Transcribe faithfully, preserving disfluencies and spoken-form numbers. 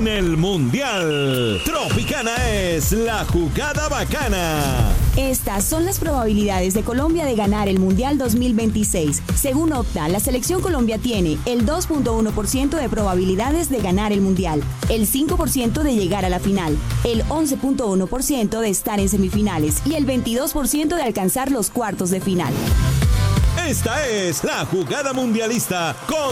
en el Mundial. Tropicana es la jugada bacana. Estas son las probabilidades de Colombia de ganar el Mundial dos mil veintiséis. Según Opta, la selección Colombia tiene el dos punto uno por ciento de probabilidades de ganar el Mundial, el cinco por ciento de llegar a la final, el once punto uno por ciento de estar en semifinales y el veintidós por ciento de alcanzar los cuartos de final. Esta es la jugada mundialista con